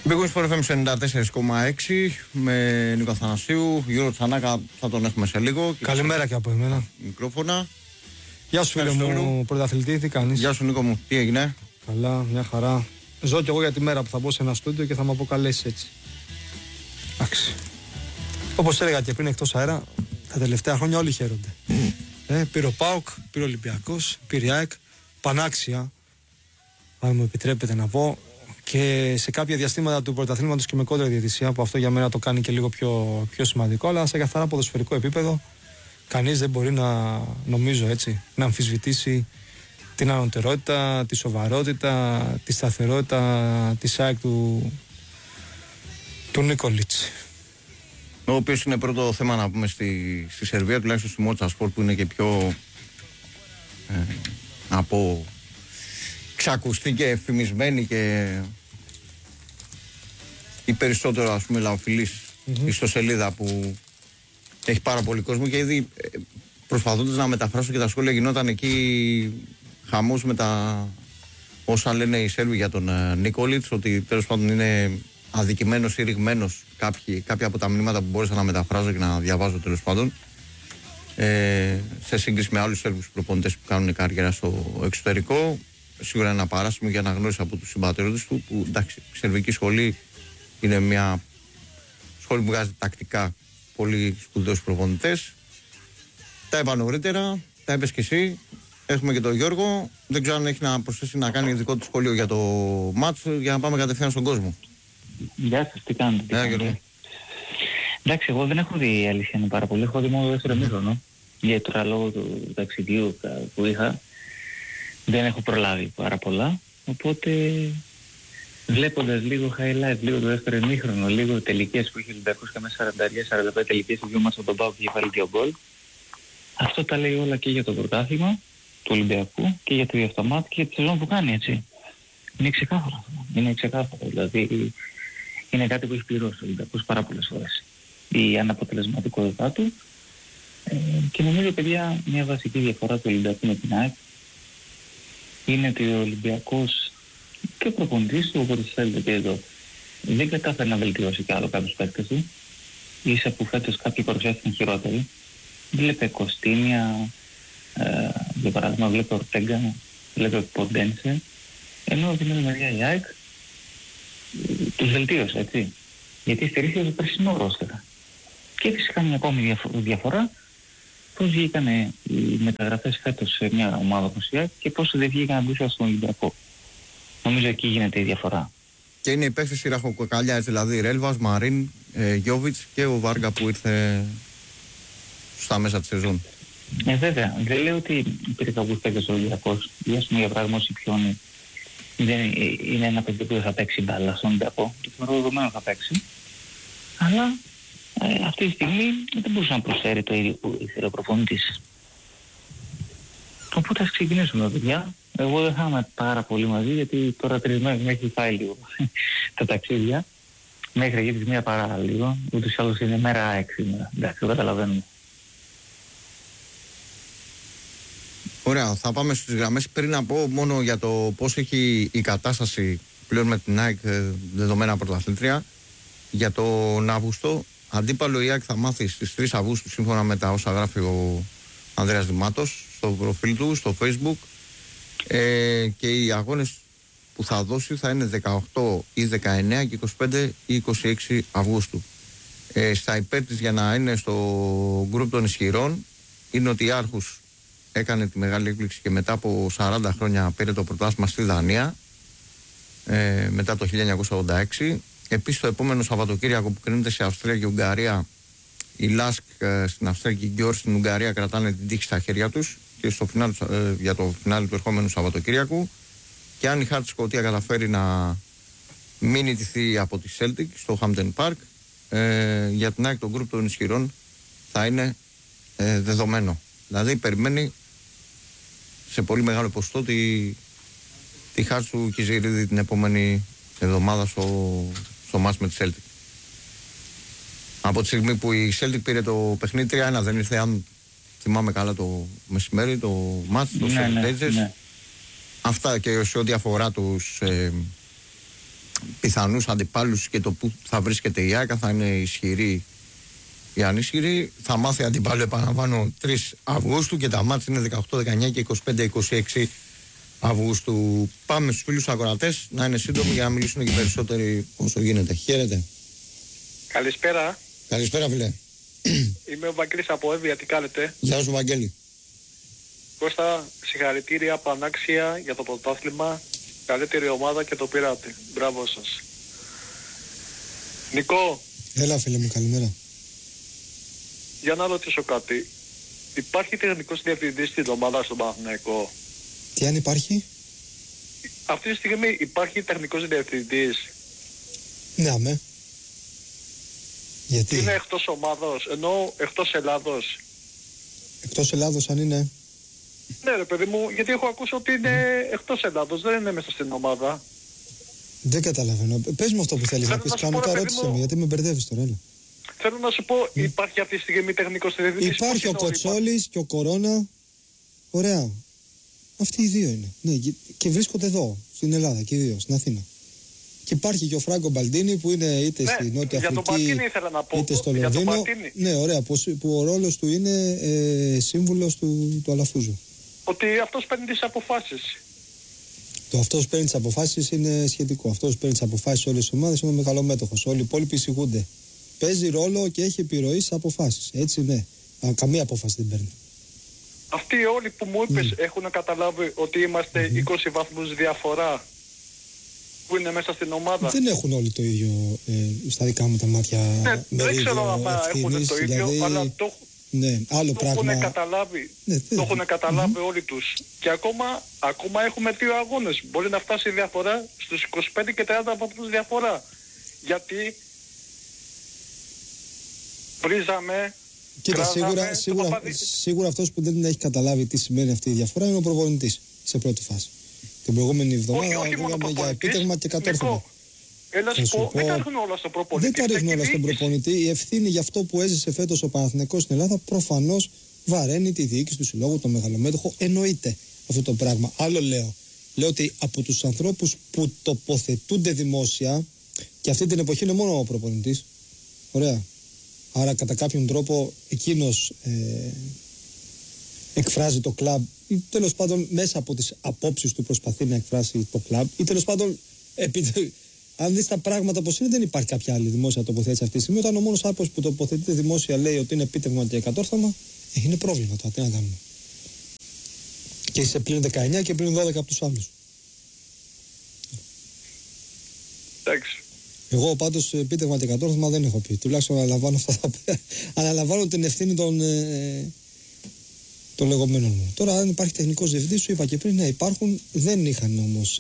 Big Wings FM 94,6 με Νίκο Αθανασίου. Γιώργο Τσανάκα θα τον έχουμε σε λίγο. Καλημέρα και από εμένα. Μικρόφωνα. Γεια σου φίλε μου, πρωταθλητή, τι κάνεις? Γεια σου Νίκο μου, τι έγινε? Καλά, μια χαρά. Ζω κι εγώ για τη μέρα που θα μπω σε ένα στούντιο και θα με αποκαλέσει έτσι. Εντάξει. Όπως έλεγα και πριν εκτός αέρα, τα τελευταία χρόνια όλοι χαίρονται. Πήρε ο ΠΑΟΚ, πήρε ο Ολυμπιακός, πήρε η ΑΕΚ. Πανάξια, αν μου επιτρέπετε να πω. Και σε κάποια διαστήματα του πρωταθλήματος και με κόντρα διαιτησία, που αυτό για μένα το κάνει και λίγο πιο σημαντικό, αλλά σε καθαρά ποδοσφαιρικό επίπεδο, κανείς δεν μπορεί να, νομίζω έτσι, να αμφισβητήσει την ανωτερότητα, τη σοβαρότητα, τη σταθερότητα της ΑΕΚ του Νίκολιτς. Ο οποίος είναι πρώτο θέμα να πούμε στη Σερβία, τουλάχιστον στη Μότσα Σπορτ, που είναι και πιο από ξακουστή και εφημισμένη και η περισσότερο, ας πούμε, λαοφιλής ιστοσελίδα που έχει πάρα πολύ κόσμο, και ήδη προσπαθώντας να μεταφράσω και τα σχόλια, γινόταν εκεί χαμός με τα όσα λένε οι Σέρβοι για τον Νίκολιτς, ότι τέλος πάντων είναι αδικημένος ή ρηγμένος, κάποια από τα μηνύματα που μπόρεσα να μεταφράζω και να διαβάζω τέλος πάντων, σε σύγκριση με άλλους Σέρβους προπονητές που κάνουν καριέρα στο εξωτερικό. Σίγουρα είναι ένα παράσημο για αναγνώριση από τους συμπατριώτες του, που εντάξει, η σερβική σχολή είναι μια σχολή που βγάζει τακτικά πολύ σπουδαίους προπονητές. Τα είπα νωρίτερα, τα είπες και εσύ. Έχουμε και τον Γιώργο. Δεν ξέρω αν έχει να προσθέσει να κάνει δικό του σχόλιο για το μάτς, για να πάμε κατευθείαν στον κόσμο. Γεια σας, τι κάνετε? Εντάξει, εγώ δεν έχω δει, η αλήθεια είναι πάρα πολύ. Έχω δει μόνο το δεύτερο ημίχρονο. Γιατί τώρα λόγω του ταξιδιού που είχα δεν έχω προλάβει πάρα πολλά. Οπότε βλέποντας λίγο highlight, λίγο το δεύτερο ημίχρονο, λίγο τελικές που είχε ο Ολυμπιακός και μέσα 40-45 τελικές που βγήκαμε από τον ΠΑΟΚ και είχε βάλει 2 γκολ. Αυτό τα λέει όλα και για το πρωτάθλημα του Ολυμπιακού και για το διαυτομάτι και για τη σεζόν που κάνει, έτσι. Είναι ξεκάθαρο. Είναι ξεκάθαρο. Δηλαδή είναι κάτι που έχει πληρώσει ο Ολυμπιακός πάρα πολλές φορές. Η αναποτελεσματικότητά του. Και νομίζω, παιδιά, μια βασική διαφορά του Ολυμπιακού με την ΑΕΚ είναι ότι ο Ολυμπιακός και ο προπονητής του, όπως θέλετε και εδώ, δεν κατάφερε να βελτιώσει κι άλλο κάποιους παίκτες του. Ίσα που φέτος κάποιοι παρουσιάστηκαν χειρότεροι. Βλέπε Κωστίνια, για παράδειγμα, βλέπε Ορτέγκα, βλέπε Ποντένσε, ενώ από την άλλη μεριά η ΑΕΚ τους βελτίωσε, έτσι. Γιατί στηρίχθηκε το περσινό ρόστερα. Και φυσικά μια ακόμη διαφορά, πώς βγήκαν οι μεταγραφές φέτος σε μια ομάδα όπως η ΑΕΚ και πώς δεν βγήκαν αντίστοιχα στον Ολυμπιακό. Νομίζω εκεί γίνεται η διαφορά. Και είναι οι παίκτες η ραχοκοκαλιά, δηλαδή Ρέλβας, Μαρίν, Γιόβιτς και ο Βάργα που ήρθε στα μέσα της σεζόν. Βέβαια, δεν λέω ότι υπήρχε κακούς παίκτες ο Ολυμπιακός. Για πράγμα, ο Σιπιόνι είναι ένα παιδί που δεν θα παίξει μπάλα στον Ολυμπιακό. Το θεωρώ δεδομένο θα παίξει. Αλλά αυτή τη στιγμή δεν μπορούσε να προσφέρει το ίδιο που ήθελε ο προπονητής. Οπότε ας ξεκινήσουμε, παιδιά. Εγώ δεν θα είμαι πάρα πολύ μαζί, γιατί τώρα 3 μέρες με έχει φάει λίγο τα ταξίδια. Μέχρι εκεί της μία παρά λίγο. Ούτως ή άλλως είναι μέρα 6 σήμερα. Εντάξει, το καταλαβαίνουμε. Ωραία, θα πάμε στις γραμμές. Πριν να πω μόνο για το πώς έχει η κατάσταση πλέον με την ΑΕΚ, δεδομένα πρωταθλήτρια, για τον Αύγουστο. Αντίπαλο η ΑΕΚ θα μάθει στις 3 Αυγούστου, σύμφωνα με τα όσα γράφει ο Ανδρέας Δημάτος στο προφίλ του, στο Facebook. Και οι αγώνες που θα δώσει θα είναι 18 ή 19 και 25 ή 26 Αυγούστου. Στα υπέρ της, για να είναι στο γκρουπ των ισχυρών, είναι ότι η Άρχους έκανε τη μεγάλη έκπληξη και μετά από 40 χρόνια πήρε το πρωτάθλημα στη Δανία, μετά το 1986. Επίσης το επόμενο Σαββατοκύριακο που κρίνεται σε Αυστρία και Ουγγαρία, η Λάσκ στην Αυστρία και η Γκιόρ στην Ουγγαρία κρατάνε την τύχη στα χέρια τους και στο φινάλι, για το φινάλι του ερχόμενου Σαββατοκύριακου. Και αν η Χάρτ Σκοτία καταφέρει να μην ιτηθεί από τη Celtic στο Hampden Park, για την ΑΕΚ το γκρουπ των ισχυρών θα είναι δεδομένο. Δηλαδή περιμένει σε πολύ μεγάλο ποσοστό τη Χάρτ του Κιζηρίδη την επόμενη εβδομάδα στο μάτς με τη Celtic. Από τη στιγμή που η Celtic πήρε το παιχνίδι 3-1, δεν ήρθε, αν θυμάμαι καλά, το μεσημέρι, το μάτς, το Seven Days. Αυτά και σε ό,τι αφορά τους πιθανούς αντιπάλους και το που θα βρίσκεται η ΑΕΚ, θα είναι ισχυρή ή ανίσχυρη. Θα μάθει αντιπάλου, επαναλαμβάνω, 3 Αυγούστου και τα μάτς είναι 18, 19 και 25-26 Αυγούστου. Πάμε στους φίλους ακροατές να είναι σύντομοι για να μιλήσουν και περισσότεροι όσο γίνεται. Χαίρετε. Καλησπέρα. Καλησπέρα, φίλε. Είμαι ο Βαγγέλης από Εύβοια, τι κάνετε? Γεια σου, Βαγγέλη. Κώστα, συγχαρητήρια πανάξια για το πρωτάθλημα. Καλύτερη ομάδα και το πήρατε. Μπράβο σας. Νικό. Έλα, φίλε μου, καλημέρα. Για να ρωτήσω κάτι. Υπάρχει τεχνικός διευθυντής στην ομάδα στον Παναθηναϊκό? Τι αν υπάρχει? Αυτή τη στιγμή υπάρχει τεχνικός διευθυντής? Ναι, αμέ. Γιατί? Είναι εκτός ομάδος, ενώ εκτός Ελλάδος. Εκτός Ελλάδος αν είναι? Ναι ρε παιδί μου, γιατί έχω ακούσει ότι είναι εκτός Ελλάδος, δεν είναι μέσα στην ομάδα. Δεν καταλαβαίνω. Πες μου αυτό που θέλεις να πεις, κανονικά ρώτησε με, γιατί με μπερδεύεις τώρα, έλα. Θέλω να σου πω, υπάρχει αυτή τη στιγμή τεχνικός διευθυντής? Υπάρχει ο Κοτσόλης και ο Κορώνα. Ωραία. Αυτοί οι δύο είναι. Ναι, και βρίσκονται εδώ, στην Ελλάδα και οι δύο, στην Αθήνα. Και υπάρχει και ο Φράγκο Μπαλντίνη που είναι είτε στη Νότια Αφρική είτε στο Λονδίνο. Ναι, ωραία, που ο ρόλος του είναι σύμβουλος του Αλαφούζου. Ότι αυτός παίρνει τις αποφάσεις. Το αυτός παίρνει τις αποφάσεις είναι σχετικό. Αυτός παίρνει τις αποφάσεις σε όλες τις ομάδες, είναι ο μεγαλομέτωχος. Όλοι οι υπόλοιποι εισηγούνται. Παίζει ρόλο και έχει επιρροή στις αποφάσεις. Έτσι, ναι. Καμία απόφαση δεν παίρνει. Αυτοί όλοι που μου είπες έχουν καταλάβει ότι είμαστε 20 βαθμούς διαφορά που είναι μέσα στην ομάδα? Δεν έχουν όλοι το ίδιο στα δικά μου τα μάτια. Ναι, δεν ξέρω αν έχουν το ίδιο, δηλαδή, αλλά το έχουν καταλάβει, το έχουν καταλάβει όλοι τους. Και ακόμα έχουμε 2 αγώνες. Μπορεί να φτάσει η διαφορά στους 25 και 30 βαθμούς διαφορά. Γιατί βρίζαμε. Κοίτα, σίγουρα αυτός που δεν έχει καταλάβει τι σημαίνει αυτή η διαφορά είναι ο προπονητής σε πρώτη φάση. Την προηγούμενη εβδομάδα πήγαμε για επίτευγμα και κατόρθωμα. Έλα σου πω, δεν τα ρίχνουν όλα στον προπονητή. Δεν τα ρίχνουν όλα στον προπονητή. Η ευθύνη για αυτό που έζησε φέτος ο Παναθηναϊκός στην Ελλάδα προφανώς βαραίνει τη διοίκηση του συλλόγου, το μεγαλομέτωχο. Εννοείται αυτό το πράγμα. Άλλο λέω. Λέω ότι από τους ανθρώπους που τοποθετούνται δημόσια, και αυτή την εποχή είναι μόνο ο προπονητής. Ωραία. Άρα κατά κάποιον τρόπο εκείνος εκφράζει το κλαμπ ή τέλος πάντων μέσα από τις απόψεις του προσπαθεί να εκφράσει το κλαμπ ή τέλος πάντων αν δεις τα πράγματα πως είναι, δεν υπάρχει κάποια άλλη δημόσια τοποθέτηση αυτή τη στιγμή. Όταν ο μόνος άνθρωπος που τοποθετείται δημόσια λέει ότι είναι επίτευγμα και κατόρθωμα, είναι πρόβλημα τώρα, τι να κάνουμε. Και είσαι πλην 19 και πλην 12 από τους άλλους. Εντάξει. Εγώ πάντως επίτευγμα και κατόρθωμα δεν έχω πει. Τουλάχιστον αναλαμβάνω αυτά τα οποία. Αναλαμβάνω την ευθύνη των λεγόμενων μου. Τώρα, αν υπάρχει τεχνικός διευθυντής, σου είπα και πριν, ναι, υπάρχουν. Δεν είχαν όμως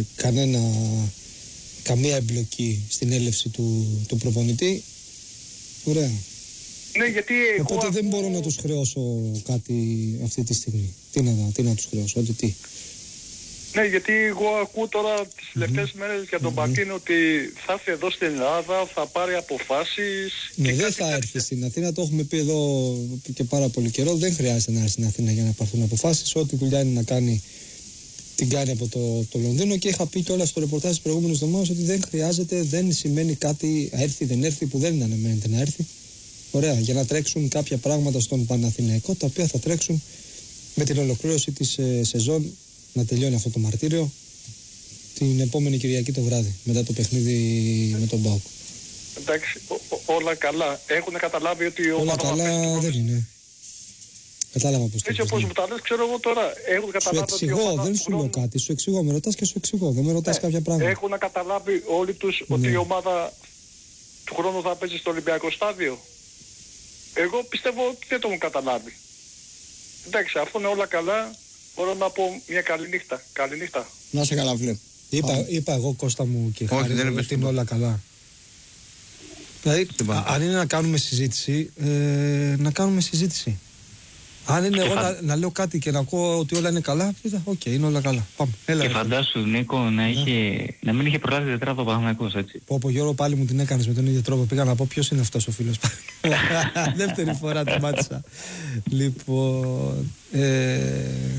καμία εμπλοκή στην έλευση του προπονητή. Ωραία. Ναι, γιατί οπότε δεν μπορώ να τους χρεώσω κάτι αυτή τη στιγμή. Τι να τους χρεώσω, ότι τι. Ναι, γιατί εγώ ακούω τώρα τις τελευταίες μέρες για τον Μπακίν ότι θα έρθει εδώ στην Ελλάδα, θα πάρει αποφάσεις. Ναι, δεν θα έρθει στην Αθήνα, το έχουμε πει εδώ και πάρα πολύ καιρό. Δεν χρειάζεται να έρθει στην Αθήνα για να πάρθουν αποφάσεις. Ό,τι δουλειά είναι να κάνει, την κάνει από το Λονδίνο. Και είχα πει κιόλας στο ρεπορτάζ της προηγούμενης εβδομάδας ότι δεν χρειάζεται, δεν σημαίνει κάτι έρθει, δεν έρθει, που δεν αναμένεται να έρθει. Ωραία, για να τρέξουν κάποια πράγματα στον Παναθηναϊκό, τα οποία θα τρέξουν με την ολοκλήρωση της σεζόν. Να τελειώνει αυτό το μαρτύριο την επόμενη Κυριακή το βράδυ, μετά το παιχνίδι με τον ΠΑΟΚ. Εντάξει, όλα καλά. Έχουν καταλάβει ότι ο όλα καλά δεν είναι. Κατάλαβα πως το έτσι όπως μου τα λες, ξέρω εγώ τώρα. Έχουν καταλάβει σου εξηγώ, δεν σου λέω κάτι. Σου εξηγώ, με ρωτάς και σου εξηγώ. Δεν με ρωτάς κάποια πράγματα. Έχουν καταλάβει όλοι τους ότι η ομάδα του χρόνου θα παίζει στο Ολυμπιακό στάδιο. Εγώ πιστεύω ότι δεν το έχουν καταλάβει. Εντάξει, αφού είναι όλα καλά, μπορώ να πω μια καλή νύχτα. Καλή νύχτα. Να σε καλά, φίλε. Είπα εγώ, Κώστα μου και Χάρη, ότι είναι όλα καλά. Δηλαδή, αν είναι να κάνουμε συζήτηση, να κάνουμε συζήτηση. Αν είναι εγώ να λέω κάτι και να ακούω ότι όλα είναι καλά, οκ, είναι όλα καλά. Πάμε. Έλα, και φαντάσου, Νίκο, να μην είχε προλάβει τετράδο Παναθηναϊκός, έτσι. Πω Γιώργο, πάλι μου την έκανες με τον ίδιο τρόπο. Πήγα να πω ποιος είναι αυτός ο φίλος. Δεύτερη φορά την μάτισα. Λοιπόν,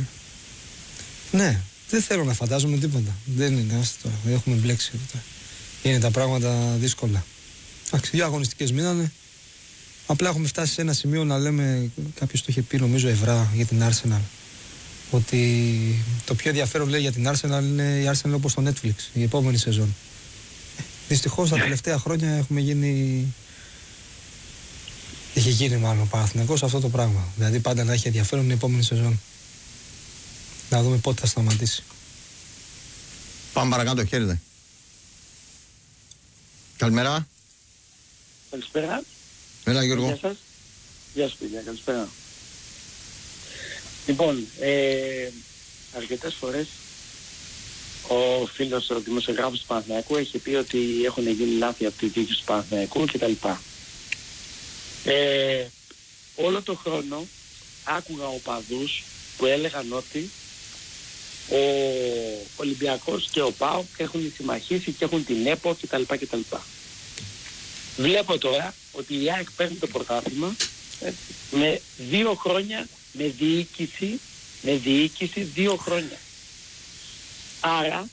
ναι, δεν θέλω να φαντάζομαι τίποτα. Δεν είναι, άστε τώρα, έχουμε μπλέξει. είναι τα πράγματα δύσκολα. Εντάξει, 2 αγωνιστικές μείνανε. Απλά έχουμε φτάσει σε ένα σημείο να λέμε, κάποιος το είχε πει νομίζω Ευρά για την Arsenal, ότι το πιο ενδιαφέρον λέει για την Arsenal είναι η Arsenal όπως το Netflix, η επόμενη σεζόν. Δυστυχώς τα τελευταία χρόνια έχουμε γίνει... Είχε γίνει μάλλον ο Παναθηναϊκός αυτό το πράγμα. Δηλαδή πάντα να έχει ενδιαφέρον την επόμενη σεζόν. Να δούμε πότε θα σταματήσει. Πάμε παρακάτω, χαίρετε. Καλημέρα. Καλησπέρα. Έλα Γιώργο. Γεια σας. Γεια σου παιδιά, καλησπέρα. Λοιπόν, αρκετές φορές ο φίλος ο δημοσιογράφος του Παναθηναϊκού έχει πει ότι έχουν γίνει λάθη από τη διοίκηση του Παναθηναϊκού κτλ. Όλο το χρόνο άκουγα οπαδούς που έλεγαν ότι ο Ολυμπιακός και ο ΠΑΟΚ έχουν συμμαχίσει και έχουν την ΕΠΟ κτλ. Βλέπω τώρα ότι η ΑΕΚ παίρνει το πρωτάθλημα με 2 χρόνια με διοίκηση 2 χρόνια. Άρα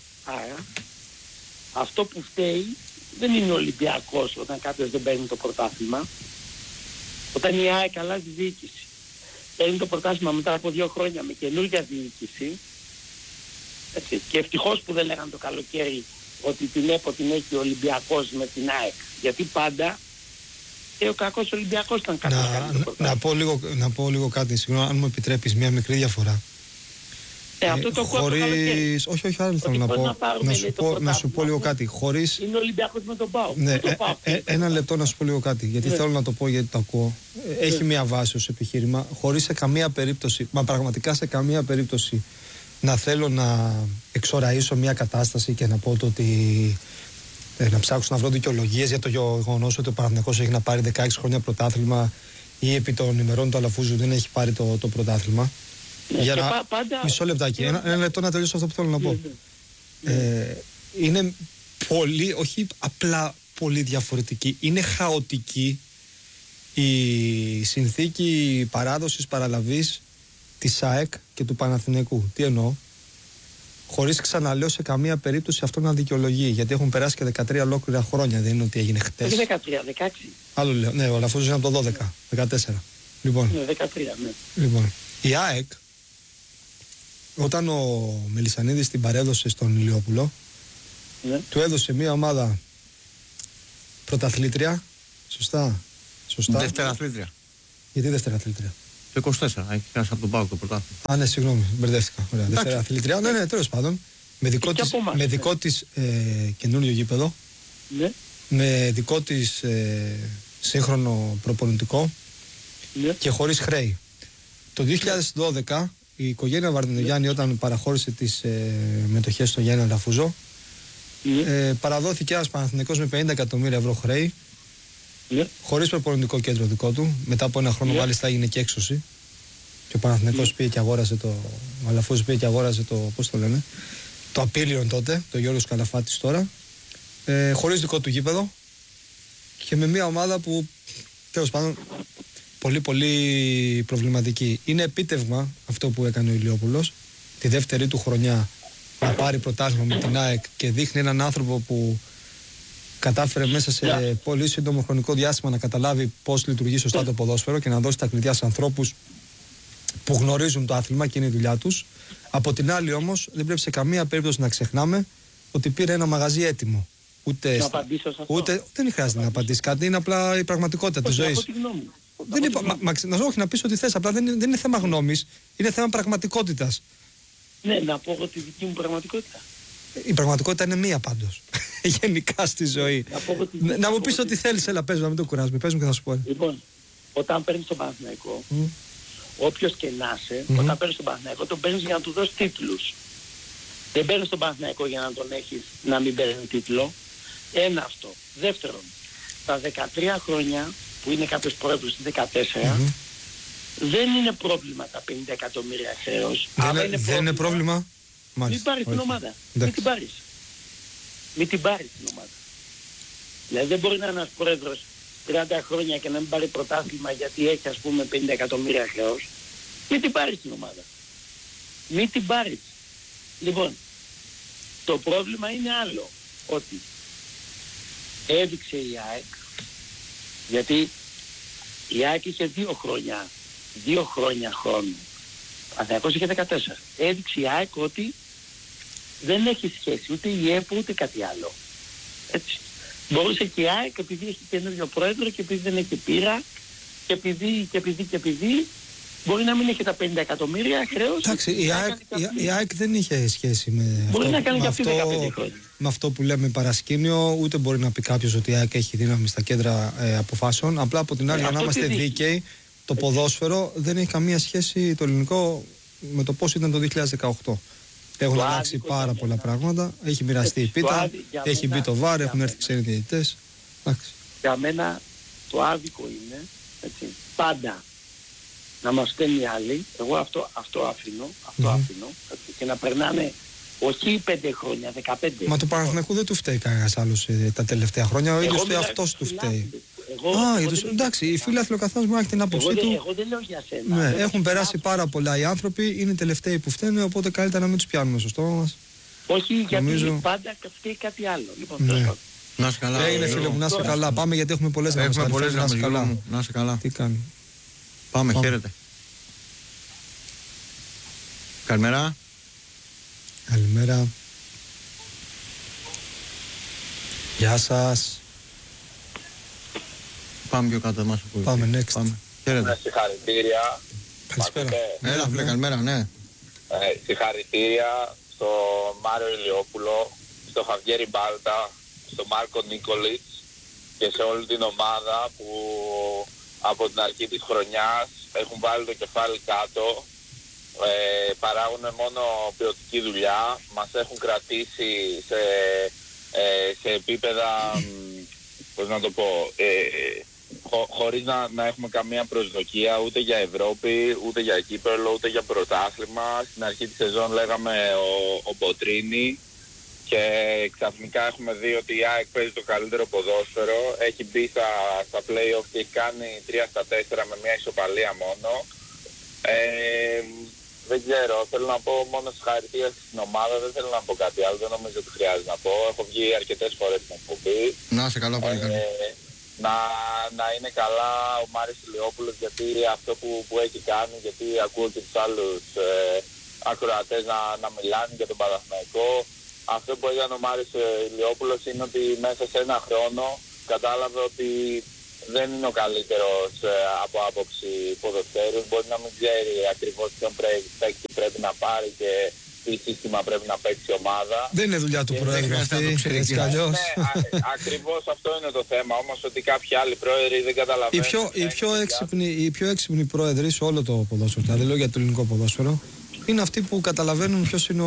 αυτό που φταίει δεν είναι ο Ολυμπιακός όταν κάποιος δεν παίρνει το πρωτάθλημα. Όταν η ΑΕΚ αλλάζει διοίκηση, παίρνει το πρωτάθλημα μετά από 2 χρόνια με καινούργια διοίκηση, έτσι, και ευτυχώς που δεν λέγανε το καλοκαίρι ότι την ΕΠΟ την έχει ο Ολυμπιακός με την ΑΕΚ, γιατί πάντα και ο κακός Ολυμπιακός ήταν κάποιος κάνει το πρωτάθλημα. Να πω λίγο κάτι, συγγνώμη, αν μου επιτρέπεις μια μικρή διαφορά. Αυτό το χωρίς... Όχι, άλλο θέλω να πω. Να σου πω λίγο κάτι. Χωρίς... Είναι ο Ολυμπιακός με τον ΠΑΟΚ. Ναι, ένα λεπτό να σου πω λίγο κάτι. Γιατί θέλω να το πω, γιατί το ακούω. Έχει μια βάση ως επιχείρημα. Χωρίς σε καμία περίπτωση, μα πραγματικά σε καμία περίπτωση, να θέλω να εξοραίσω μια κατάσταση και να πω το ότι. Να ψάξω να βρω δικαιολογίες για το γεγονός ότι ο Παναθηναϊκός έχει να πάρει 16 χρόνια πρωτάθλημα ή επί των ημερών του Αλαφούζου δεν έχει πάρει το πρωτάθλημα. Για να... πάντα... Μισό λεπτάκι, ένα λεπτό να τελειώσω αυτό που θέλω να πω. Είναι πολύ, όχι απλά πολύ διαφορετική, είναι χαοτική η συνθήκη παράδοσης παραλαβής της ΑΕΚ και του Παναθηναϊκού. Τι εννοώ? Χωρίς, ξαναλέω, σε καμία περίπτωση αυτό να δικαιολογεί, γιατί έχουν περάσει και 13 ολόκληρα χρόνια, δεν είναι ότι έγινε χτες. Όχι 13, 16. Άλλο λέω, ναι, ο Αλαφούζος είναι από το 12, 14. Λοιπόν, ναι, 13, ναι. Λοιπόν, η ΑΕΚ, όταν ο Μελισσανίδης την παρέδωσε στον Ηλιόπουλο, ναι, του έδωσε μια ομάδα πρωταθλήτρια, σωστά. Δεύτερα αθλήτρια. Γιατί δεύτερα αθλήτρια? Το 24, έχει χάσει από τον ΠΑΟΚ το πρωτάθλημα. Α, ναι, συγγνώμη, μπερδεύτηκα. Ωραία, δεύτερα αθλήτρια. Ναι, τέλος πάντων. Με δικό της καινούριο γήπεδο. Ναι. Με δικό της σύγχρονο προπονητικό. Ναι. Και χωρίς χρέη. Το 2012 η οικογένεια Βαρδινογιάννη, όταν παραχώρησε τις μετοχές στο Γιάννη Αλαφούζο, παραδόθηκε ένας Παναθηναϊκός με 50 εκατομμύρια ευρώ χρέη, χωρίς προπονητικό κέντρο δικό του. Μετά από ένα χρόνο μάλιστα έγινε και έξωση. Και ο Παναθηναϊκός πήγε και αγόρασε το. Ο Αλαφούζος πήγε και αγόρασε το. Πώς το λένε? Το Απίλιον τότε, το Γιώργος Καλαφάτης τώρα. Χωρίς δικό του γήπεδο. Και με μια ομάδα που τέλος πάντων πολύ πολύ προβληματική. Είναι επίτευγμα αυτό που έκανε ο Ηλιόπουλος τη δεύτερη του χρονιά να πάρει πρωτάθλημα με την ΑΕΚ και δείχνει έναν άνθρωπο που κατάφερε μέσα σε πολύ σύντομο χρονικό διάστημα να καταλάβει πώς λειτουργεί σωστά το ποδόσφαιρο και να δώσει τα κλειδιά σε ανθρώπους που γνωρίζουν το άθλημα και είναι η δουλειά τους. Από την άλλη όμως δεν πρέπει σε καμία περίπτωση να ξεχνάμε ότι πήρε ένα μαγαζί έτοιμο. Ούτε δεν χρειάζεται να απαντήσει κάτι, είναι απλά η πραγματικότητα της ζωής. Δεν είπα, όχι να πεις ότι θες, απλά δεν είναι θέμα γνώμης, είναι θέμα πραγματικότητας. Ναι, να πω εγώ τη δική μου πραγματικότητα. Η πραγματικότητα είναι μία πάντως. Γενικά στη ζωή. Να μου πεις ό,τι θέλεις, έλα πες μου, να μην το κουράζουμε. Πες μου και θα σου πω. Λοιπόν, όταν παίρνεις τον Παναθηναϊκό, όποιος και να είσαι, όταν παίρνεις τον Παναθηναϊκό, τον παίρνεις για να του δώσεις τίτλους. Δεν παίρνεις τον Παναθηναϊκό για να τον έχεις να μην παίρνει τίτλο. Ένα αυτό. Δεύτερον, τα 13 χρόνια που είναι κάποιος πρόεδρος στις 14, δεν είναι πρόβλημα τα 50 εκατομμύρια χρέος. Δεν είναι πρόβλημα. Μην πάρεις την ομάδα. Μην την πάρεις. Μην την πάρεις την ομάδα. Δηλαδή δεν μπορεί να είναι ένας πρόεδρος 30 χρόνια και να μην πάρει πρωτάθλημα γιατί έχει ας πούμε 50 εκατομμύρια χρέος. Μην την πάρεις την ομάδα. Μην την πάρεις. Λοιπόν, το πρόβλημα είναι άλλο. Ότι έδειξε η ΑΕΚ, γιατί η ΑΕΚ είχε 2 χρόνια χρόνου. Παναθηναϊκός είχε 14. Έδειξε η ΑΕΚ ότι δεν έχει σχέση ούτε η ΕΠΟ ούτε κάτι άλλο. Έτσι. Μπορούσε και η ΑΕΚ, επειδή έχει καινούριο πρόεδρο και επειδή δεν έχει πείρα και επειδή μπορεί να μην έχει τα 50 εκατομμύρια χρέος. Εντάξει, η ΑΕΚ δεν είχε σχέση με μπορεί αυτό, να κάνει και αυτή 15 χρόνια. Με αυτό που λέμε παρασκήνιο, ούτε μπορεί να πει κάποιος ότι η ΑΕΚ έχει δύναμη στα κέντρα αποφάσεων. Απλά από την άλλη, για να είμαστε δίκαιοι, το ποδόσφαιρο δεν έχει καμία σχέση το ελληνικό με το πώς ήταν το 2018. Έχουν αλλάξει πάρα πολλά πράγματα. Έχει μοιραστεί η πίτα, έχει μπει το βάρ, έχουν έρθει ξένοι διαιτητές. Για μένα το άδικο είναι, έτσι, πάντα να μας στέλνει άλλοι. Εγώ αυτό αφήνω, έτσι, και να περνάνε όχι 5 χρόνια, 15. Μα το Παναθηναϊκού δεν του φταίει κανένας άλλος τα τελευταία χρόνια. Ο ίδιος αυτός του φταίει. Εντάξει, οι φίλαθλοι ο καθένας μπορεί να έχει την άποψή του. Εγώ δεν λέω για σένα. Ναι, έχουν περάσει πάρα πολλά οι άνθρωποι, είναι οι τελευταίοι που φταίνουν, οπότε καλύτερα να μην τους πιάνουμε στο στόμα μας. Όχι, γιατί πάντα φταίει κάτι άλλο. Λοιπόν, να είσαι καλά. Έγινε φίλε μου, να είσαι καλά. Πάμε γιατί έχουμε πολλές γραμμές. Να είσαι καλά. Τι κάνει. Πάμε, χαίρετε. Καλημέρα. Καλημέρα. Γεια σας. Πάμε πιο κάτω εμάς. Πάμε, next. Χαίρετε. Συγχαρητήρια. Καλησπέρα. Έλα φίλε, καλημέρα, ναι. Συγχαρητήρια στο Μάριο Ηλιόπουλο, στο Χαβιέρι Μπάλτα, στο Μάρκο Νίκολιτς και σε όλη την ομάδα που από την αρχή της χρονιάς έχουν βάλει το κεφάλι κάτω, παράγουν μόνο ποιοτική δουλειά, μας έχουν κρατήσει σε επίπεδα, πώς να το πω, χωρίς να έχουμε καμία προσδοκία ούτε για Ευρώπη, ούτε για κύπελλο, ούτε για πρωτάθλημα. Στην αρχή της σεζόν λέγαμε ο Μποτρίνι και ξαφνικά έχουμε δει ότι η ΑΕΚ παίζει το καλύτερο ποδόσφαιρο. Έχει μπει στα play-off και έχει κάνει 3-4 με μια ισοπαλία μόνο. Δεν ξέρω, θέλω να πω μόνο συγχαρητήρια στην ομάδα, δεν θέλω να πω κάτι άλλο, δεν νομίζω ότι χρειάζεται να πω. Έχω βγει αρκετές φορές στην εκπομπή. Να είσαι καλά, πολύ καλά. Να είναι καλά ο Μάριος Ηλιόπουλος, γιατί αυτό που έχει κάνει, γιατί ακούω και τους άλλους ακροατές να μιλάνε για τον Παναθηναϊκό. Αυτό που έκανε ο Μάριος Ηλιόπουλος είναι ότι μέσα σε ένα χρόνο κατάλαβε ότι δεν είναι ο καλύτερος από άποψη ποδοσφαίρου. Μπορεί να μην ξέρει ακριβώς ποιον παίκτη πρέπει να πάρει και τι σύστημα πρέπει να παίξει η ομάδα. Δεν είναι δουλειά του πρόεδρου αυτή, έτσι κι αλλιώς. Ναι, ακριβώς αυτό είναι το θέμα, όμως ότι κάποιοι άλλοι πρόεδροι δεν καταλαβαίνουν. Οι πιο έξυπνοι πρόεδροι σε όλο το ποδόσφαιρο, δηλαδή λέω για το ελληνικό ποδόσφαιρο, είναι αυτοί που καταλαβαίνουν ποιος είναι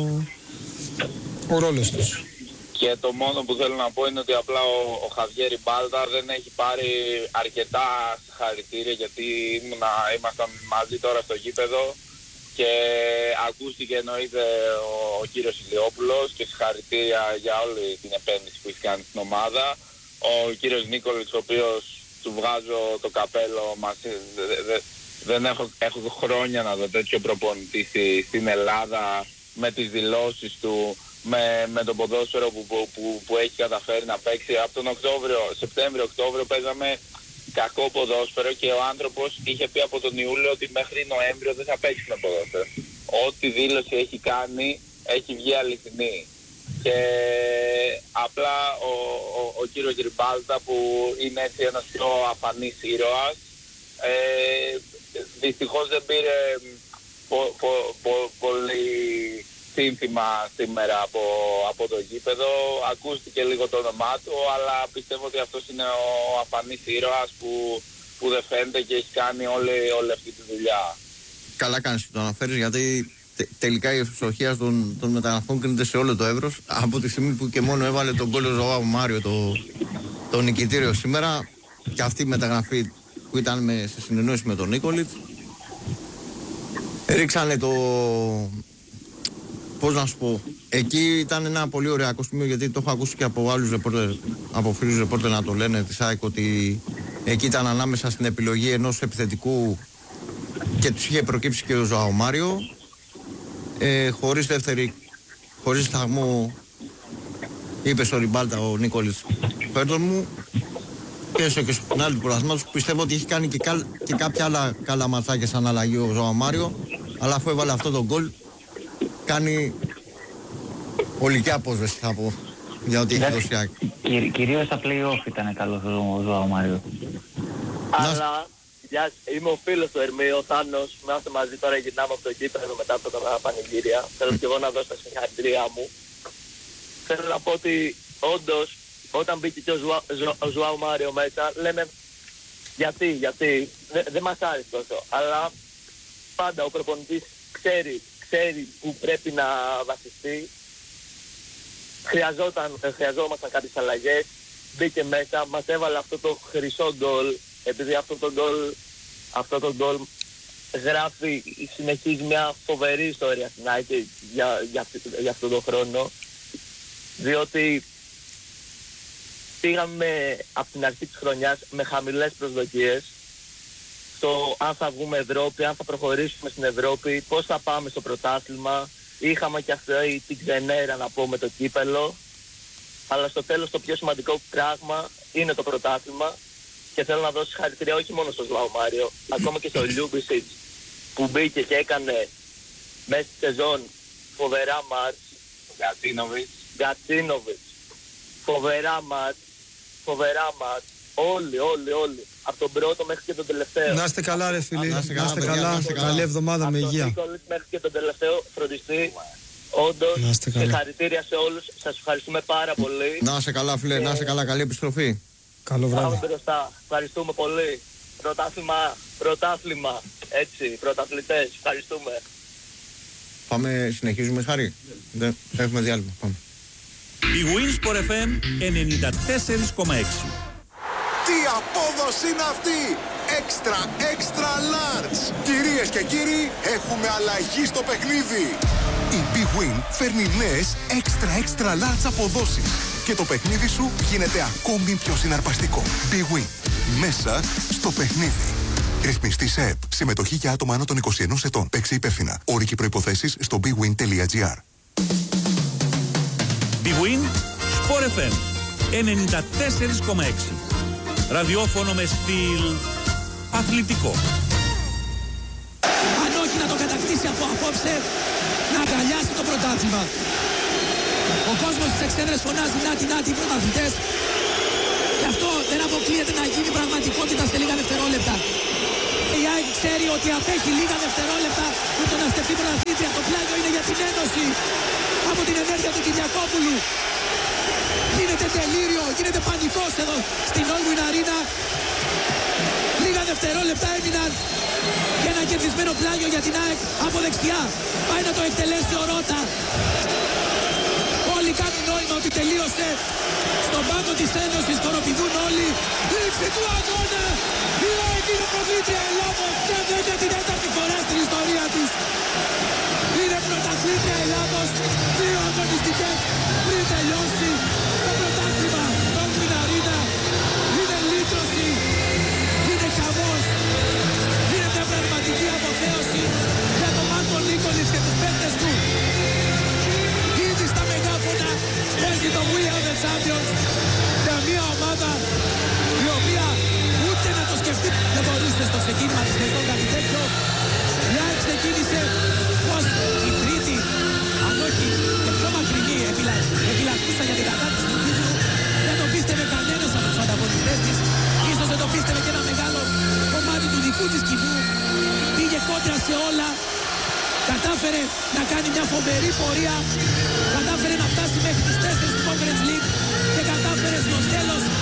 ο ρόλος τους. Και το μόνο που θέλω να πω είναι ότι απλά ο Χαβιέρι Μπάλτα δεν έχει πάρει αρκετά συγχαρητήρια, γιατί ήμασταν μαζί τώρα στο γήπεδο και ακούστηκε εννοείται ο κύριος Ηλιόπουλος και συγχαρητήρια για όλη την επένδυση που έχει κάνει στην ομάδα. Ο κύριος Νίκολιτς, ο οποίος του βγάζω το καπέλο, δεν έχω χρόνια να δω τέτοιο προπονητή στην Ελλάδα, με τις δηλώσεις του, με τον ποδόσφαιρο που έχει καταφέρει να παίξει. Από τον Σεπτέμβριο-Οκτώβριο παίζαμε κακό ποδόσφαιρο και ο άνθρωπος είχε πει από τον Ιούλιο ότι μέχρι Νοέμβριο δεν θα παίξει με ποδόσφαιρο. Ό,τι δήλωση έχει κάνει έχει βγει αληθινή. Και απλά ο κύριος Ριμπάλτα, που είναι έτσι ένας πιο αφανής ήρωας, δυστυχώς δεν πήρε πολύ σύνθημα σήμερα από το γήπεδο. Ακούστηκε λίγο το όνομά του, αλλά πιστεύω ότι αυτός είναι ο αφανής ήρωας που δεν φαίνεται και έχει κάνει όλη αυτή τη δουλειά. Καλά κάνεις που το αναφέρεις, γιατί τελικά η ευστοχία των μεταγραφών κρίνεται σε όλο το εύρος. Από τη στιγμή που και μόνο έβαλε τον γκολ ο Ζωάου Μάριο το νικητήριο σήμερα, και αυτή η μεταγραφή που ήταν σε συνεννόηση με τον Νίκολιτς, ρίξανε πώς να σου πω, εκεί ήταν ένα πολύ ωραίο σημείο, γιατί το έχω ακούσει και από άλλους ρεπόρτερ, από φίλους ρεπόρτερ να το λένε της ΑΕΚ, ότι εκεί ήταν ανάμεσα στην επιλογή ενός επιθετικού και τους είχε προκύψει και ο Ζωάου Μάριο, χωρίς δεύτερη, χωρίς σταγμό, είπε στο Ριμπάλτα ο Νίκολιτς φέτος μου και στο φινάλι του πρωταθλήματος, πιστεύω ότι έχει κάνει και κάποια άλλα καλά ματσάκια σαν αλλαγή ο Ζωάο Μάριο, αλλά αφού έβαλε αυτό το γκολ κάνει ολική απόσβεση, θα πω, για ό,τι έχει δώσει. Κυρίως στα play-off ήταν καλός ο Ζωάο Μάριο. Αλλά είμαι ο φίλος του Ερμή, ο Θάνος, είμαστε μαζί τώρα, γυρνάμε από το γήπεδο μετά από τα πανηγύρια. Θέλω και εγώ να δώσω τα συγχαρητήριά μου. Θέλω να πω ότι όντως όταν μπήκε και ο Ζωάο Μάριο μέσα, λέμε γιατί δεν μας άρεσε τόσο. Αλλά πάντα ο προπονητής ξέρει που πρέπει να βασιστεί. Χρειαζόμασταν κάποιες αλλαγές, μπήκε μέσα, μας έβαλε αυτό το χρυσό γκολ, επειδή αυτό το γκολ συνεχίζει μια φοβερή ιστορία στην ΑΕΚ για αυτόν τον χρόνο, διότι πήγαμε από την αρχή της χρονιάς με χαμηλές προσδοκίες στο αν θα βγούμε Ευρώπη, αν θα προχωρήσουμε στην Ευρώπη, πώς θα πάμε στο πρωτάθλημα. Είχαμε και αυτή την ξενέρα να πω με το κύπελο, αλλά στο τέλος το πιο σημαντικό πράγμα είναι το πρωτάθλημα και θέλω να δώσω συγχαρητήρια όχι μόνο στο Ζωάο Μάριο, ακόμα και στο Λιούμπισιτς που μπήκε και έκανε μέσα στη σεζόν φοβερά μάτς. Γκατσίνοβιτς, φοβερά μάτς, όλοι. Από τον πρώτο μέχρι και τον τελευταίο. Να είστε καλά ρε φίλοι, να είστε καλά. Καλή εβδομάδα με υγεία. Από τον Νίκολιτς μέχρι και τον τελευταίο φροντιστή. Όντως, συγχαρητήρια σε όλους. Σας ευχαριστούμε πάρα πολύ. Να είστε καλά φίλε, να είστε καλά, καλή επιστροφή. Καλό βράδυ. Πάμε μπροστά. Ευχαριστούμε πολύ. Πρωτάθλημα. Έτσι, πρωταθλητές. Ευχαριστούμε. Πάμε, συνεχίζουμε Χάρη. Δεν έχουμε διάλειμμα. Πάμε. Η Winsport FM 94,6. Τι απόδοση είναι αυτή! Extra large! Κυρίες και κύριοι, έχουμε αλλαγή στο παιχνίδι! Η Big Win φέρνει νέες extra large αποδόσεις και το παιχνίδι σου γίνεται ακόμη πιο συναρπαστικό. Big Win. Μέσα στο παιχνίδι. Ρυθμιστή σε ΕΠ. Συμμετοχή για άτομα άνω των 21 ετών. Παίξε υπεύθυνα. Όροι και προϋποθέσεις στο bigwin.gr. Big Win Sport FM 94,6. Ραδιόφωνο με στυλ αθλητικό. Αν όχι να το κατακτήσει από απόψε, να αγκαλιάσει το πρωτάθλημα. Ο κόσμος στις εξέδρες φωνάζει νάτι οι πρωταθλητές. Και αυτό δεν αποκλείεται να γίνει πραγματικότητα σε λίγα δευτερόλεπτα. Η ΑΕΚ ξέρει ότι απέχει λίγα δευτερόλεπτα με το να στεφτεί πρωταθλήτρια. Το πλάγιο είναι για την Ένωση. Από την ενέργεια του Κυριακόπουλου. Γίνεται τελείριο, γίνεται πανικός εδώ στην Όλμουιν Αρίνα. Λίγα δευτερόλεπτα έμειναν για ένα κερδισμένο πλάγιο για την ΑΕΚ από δεξιά. Πάει να το εκτελέσει ο Ρώτα. Όλοι κάνουν νόημα ότι τελείωσε. Στον πάγκο της Ένωσης χοροπηδούν όλοι. Λήξη του αγώνα. Η ΑΕΚ είναι πρωταθλήτρια Ελλάδος και δεν είναι την τέταρτη φορά στην ιστορία της. Είναι πρωταθλήτρια Ελλάδος. 2 αγωνιστικές πριν τελειώσει το πρωτάθλημα. Όλμουιν Αρίνα. Είναι λύτρωση. Είναι χαμός. Είναι μια πραγματική αποθέωση για τον Μάρκο Νίκολιτς και τους παίκτες του. Ήδη στα μεγάφωνα παίζει το We Are The Champions για μια ομάδα η οποία ούτε να το σκεφτεί δεν μπορούσε στο ξεκίνημα της σεζόν κάτι τέτοιο. Η ΑΕΚ ξεκίνησε πως η τρίτη, αν όχι και πιο μακρινή επιλακτούσα για την κατάκτηση του τίτλου. Δεν το πίστευε κανένας από τους ανταγωνιστές της. Ίσως δεν το πίστευε και ένα μεγάλο κομμάτι του δικού της κοινού. Πήγε κόντρα σε όλα. Κατάφερε να κάνει μια φοβερή πορεία. Κατάφερε να φτάσει μέχρι τις 4 του Conference League. Και κατάφερε στο τέλος